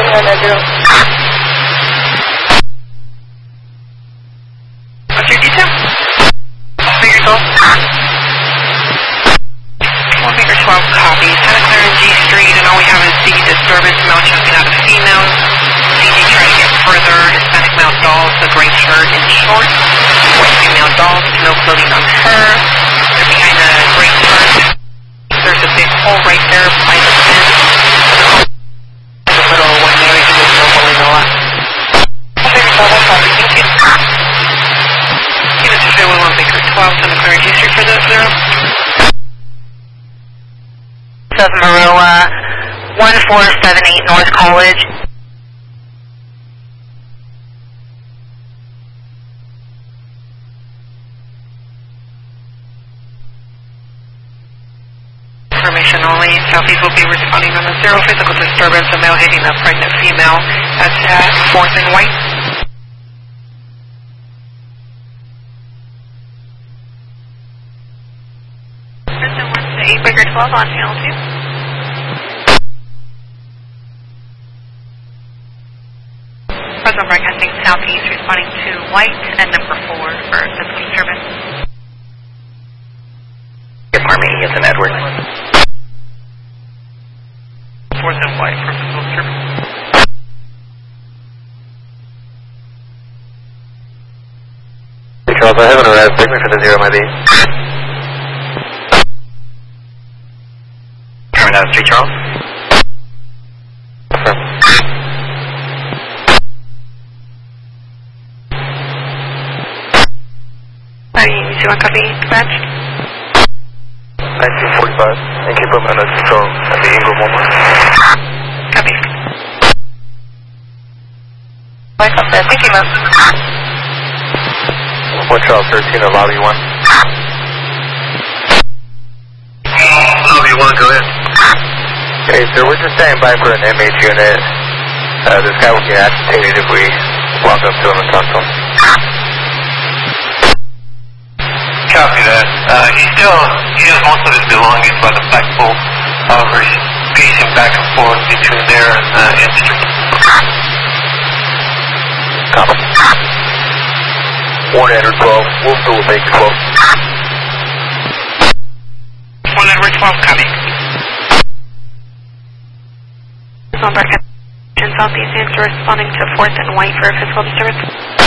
What's your detail? Figure 12. 1 figure 12 copy. Santa Clara and G Street, and all we have is the disturbance male jumping out of female. CG trying to get further. Hispanic male dolls, the gray shirt and shorts. White female dolls, no clothing on her. They're behind the gray shirt. There's a big hole right there by the fence. The little white area with no bowling a lot. 1 figure 12 copy. Thank you. Unit 2 figure 12, Santa Clara G Street for the 0. 7 Maroa, 1478 North College. Information only. Southeast will be responding on the 0. Physical disturbance, a male hitting a pregnant female. That's at 4th and White. Person 1 to 8 figure 12 on channel 2. Present broadcasting southeast, responding to White and number 4 for physical disturbance. Army, it's an Edward. 4th and White for physical disturbance. Charles, I haven't arrived. Take me for the 0, my lead. Terminal 3, Charles. You want copy dispatch? 1945. And keep up on the control at the Ingram 1 more. Copy. Like I said, thank you, ma'am. 1 Charles 13, the lobby 1. Lobby 1, go ahead. Okay, sir, we're just standing by for an MH unit. This guy will get agitated if we walk up to him and talk to him. Copy that. He has most of his belongings by the flagpole. However, he's pacing back and forth between there and the street. Copy. 1 Edward 12, we'll do with 8 12. 1 Edward 12, copy. On broadcast in southeast, answer responding to 4th and White for physical disturbance.